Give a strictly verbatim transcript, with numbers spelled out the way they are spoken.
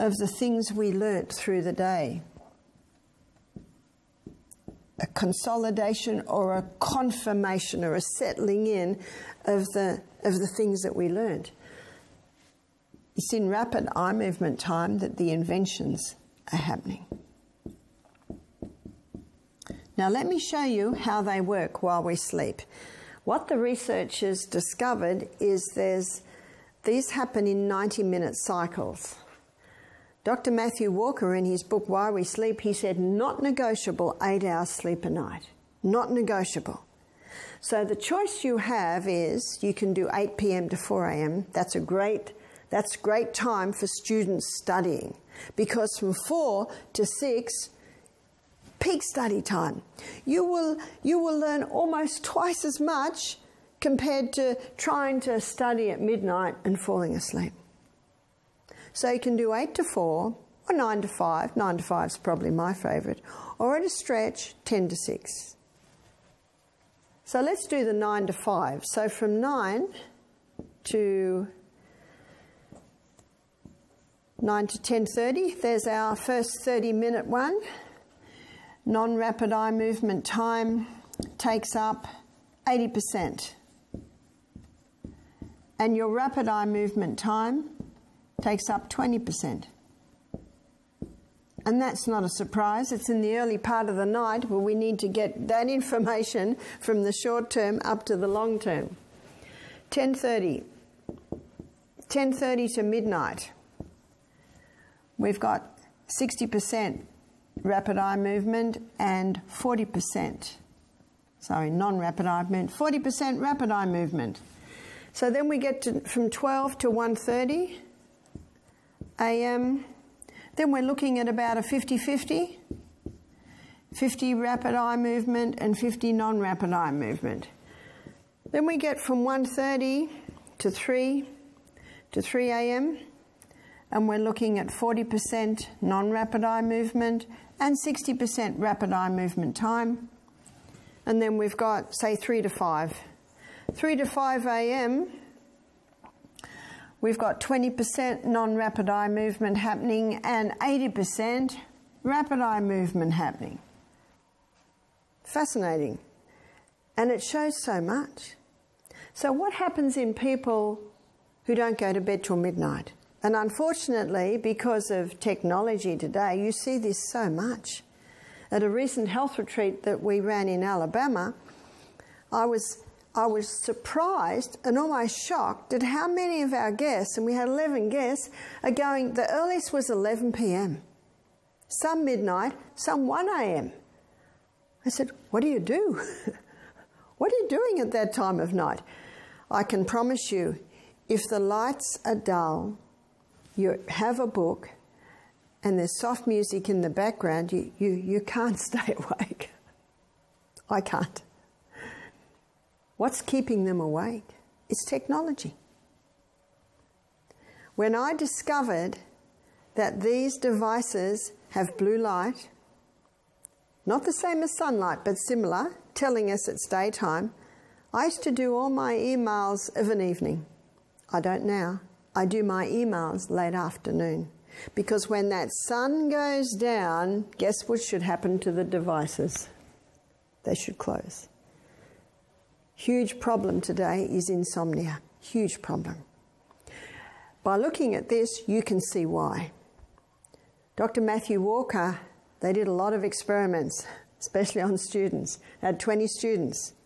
of the things we learnt through the day. A consolidation or a confirmation or a settling in of the of the things that we learnt. It's in rapid eye movement time that the inventions are happening. Now let me show you how they work while we sleep. What the researchers discovered is there's these happen in ninety minute cycles. Doctor Matthew Walker, in his book Why We Sleep, he said not negotiable eight hours sleep a night. Not negotiable. So the choice you have is you can do eight p m to four a m That's a great, that's great time for students studying, because from four to six, peak study time. You will, you will learn almost twice as much compared to trying to study at midnight and falling asleep. So you can do eight to four, or nine to five. nine to five is probably my favourite. Or at a stretch, ten to six. So let's do the nine to five. So from nine to nine to ten thirty, there's our first thirty minute one. Non-rapid eye movement time takes up eighty percent. And your rapid eye movement time takes up twenty percent. And that's not a surprise. It's in the early part of the night where we need to get that information from the short term up to the long term. ten thirty. ten thirty to midnight. We've got sixty percent rapid eye movement and forty percent, sorry, non-rapid eye movement, forty percent rapid eye movement. So then we get to from twelve to one thirty a m Then we're looking at about a fifty fifty, fifty rapid eye movement and fifty non-rapid eye movement. Then we get from one thirty to three to three a m and we're looking at forty percent non-rapid eye movement and sixty percent rapid eye movement time. And then we've got, say, three to five. three to five a m, we've got twenty percent non-rapid eye movement happening and eighty percent rapid eye movement happening. Fascinating. And it shows so much. So what happens in people who don't go to bed till midnight? And unfortunately, because of technology today, you see this so much. At a recent health retreat that we ran in Alabama, I was I was surprised and almost shocked at how many of our guests, and we had eleven guests, are going, the earliest was eleven p m Some midnight, some one a m I said, what do you do? What are you doing at that time of night? I can promise you, if the lights are dull, you have a book, and there's soft music in the background, you, you, you can't stay awake. I can't. What's keeping them awake? It's technology. When I discovered that these devices have blue light, not the same as sunlight, but similar, telling us it's daytime, I used to do all my emails of an evening. I don't now. I do my emails late afternoon. Because when that sun goes down, guess what should happen to the devices? They should close. Huge problem today is insomnia. Huge problem. By looking at this, you can see why. Doctor Matthew Walker, they did a lot of experiments, especially on students. Had twenty students.